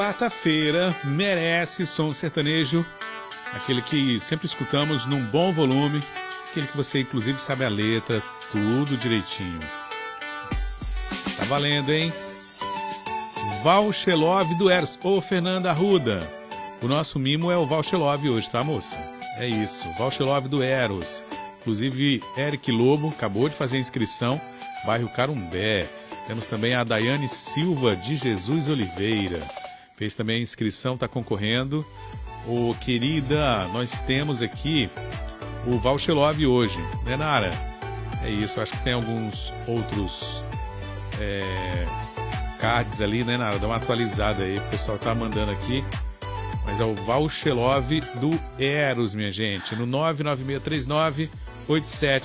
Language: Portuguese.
Quarta-feira merece som sertanejo, aquele que sempre escutamos num bom volume, aquele que você inclusive sabe a letra, tudo direitinho. Tá valendo, hein? Valchelov do Eros. Ô, Fernanda Arruda, o nosso mimo é o Valchelov hoje, tá, moça? É isso, Valchelov do Eros. Inclusive, Eric Lobo acabou de fazer a inscrição, bairro Carumbé. Temos também a Daiane Silva de Jesus Oliveira. Fez também a inscrição, está concorrendo. Ô, querida, nós temos aqui o Valchelov hoje, né, Nara? É isso, acho que tem alguns outros cards ali, né, Nara? Dá uma atualizada aí, o pessoal tá mandando aqui. Mas é o Valchelov do Eros, minha gente, no 9963987